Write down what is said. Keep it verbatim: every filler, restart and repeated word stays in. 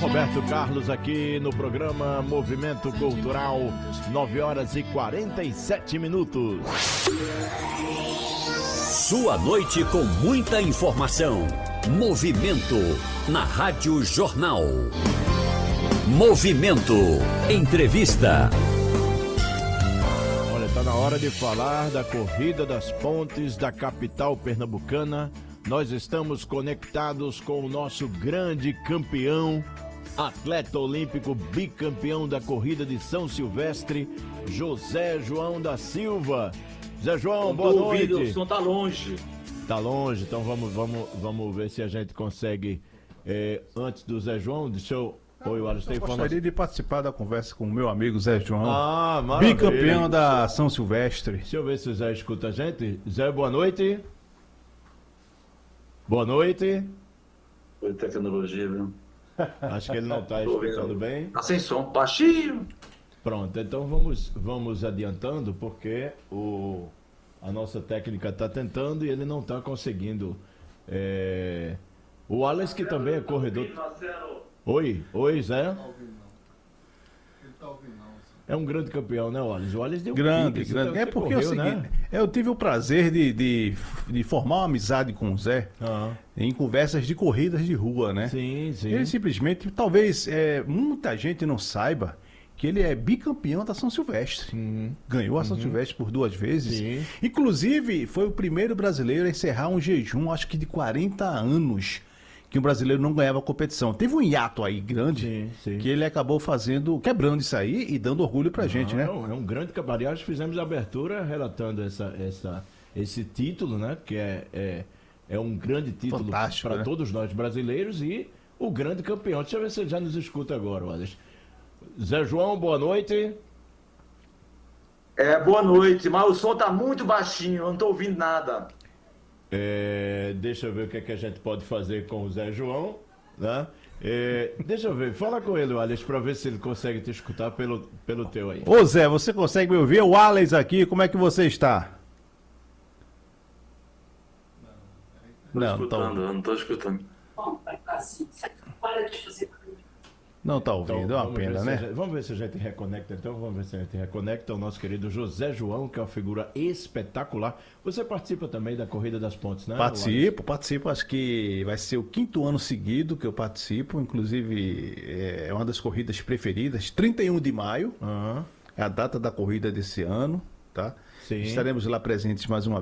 Roberto Carlos aqui no programa Movimento Cultural, nove horas e quarenta e sete minutos. Sua noite com muita informação. Movimento na Rádio Jornal. Movimento Entrevista. Olha, tá na hora de falar da Corrida das Pontes da capital pernambucana. Nós estamos conectados com o nosso grande campeão, atleta olímpico bicampeão da corrida de São Silvestre, José João da Silva. Zé João, boa noite. O som tá longe. Tá longe, então vamos, vamos, vamos ver se a gente consegue, é, antes do Zé João, deixa eu... Oi, o Alisson, tem informação. Gostaria de participar da conversa com o meu amigo Zé João, ah, maravilha. Bicampeão da São Silvestre. Deixa eu ver se o Zé escuta a gente. Zé, boa noite. Boa noite. Foi tecnologia, viu? Acho que ele não está escutando bem. Tá sem som, baixinho. Pronto, então vamos, vamos adiantando, porque o, a nossa técnica está tentando e ele não está conseguindo. É... O Alex, que também é corredor... Oi, oi, Zé. É um grande campeão, né, Wallace? O Wallace deu Grande, pique, grande. Você, é você porque correu, é o seguinte, né? eu tive o prazer de, de, de formar uma amizade com o Zé Ah. em conversas de corridas de rua, né? Sim, sim. Ele simplesmente, talvez é, muita gente não saiba que ele é bicampeão da São Silvestre. Uhum. Ganhou a São Silvestre por duas vezes. Sim. Inclusive, foi o primeiro brasileiro a encerrar um jejum, acho que de quarenta anos, que um brasileiro não ganhava a competição. Teve um hiato aí grande, Sim, sim. que ele acabou fazendo, quebrando isso aí e dando orgulho pra gente, Não, né? É um, é um grande campeão. Aliás, fizemos a abertura relatando essa, essa, esse título, né? Que é, é, é um grande título Fantástico, para né? todos nós brasileiros e o grande campeão. Deixa eu ver se ele já nos escuta agora, Wallace. Zé João, boa noite. É, boa noite, mas o som tá muito baixinho, eu não tô ouvindo nada. É, deixa eu ver o que, é que a gente pode fazer com o Zé João, né? É, deixa eu ver, fala com ele, Wallace, para ver se ele consegue te escutar pelo, pelo teu aí. Ô Zé, você consegue me ouvir? O Alex aqui, como é que você está? Tô Não, escutando, tá, eu não tô escutando. Para de fazer. não tá ouvindo, é uma vamos ver pena, se né? a gente- vamos ver se a gente reconecta, então, vamos ver se a gente reconecta o nosso querido José João, que é uma figura espetacular. Você participa também da Corrida das Pontes, né? Participo, participo, acho que vai ser o quinto ano seguido que eu participo, inclusive é uma das corridas preferidas, trinta e um de maio, Aham. é a data da corrida desse ano, tá? Sim. Estaremos lá presentes mais uma